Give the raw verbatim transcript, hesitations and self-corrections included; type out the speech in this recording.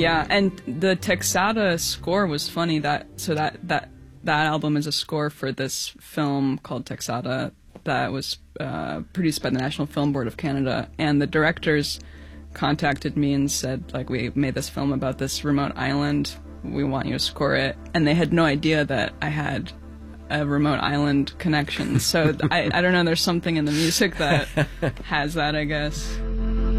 Yeah, and the Texada score was funny. That so that that that album is a score for this film called Texada that was uh, produced by the National Film Board of Canada, and the directors contacted me and said, like, we made this film about this remote island. We want you to score it, and they had no idea that I had a remote island connection. So I, I don't know. There's something in the music that has that, I guess.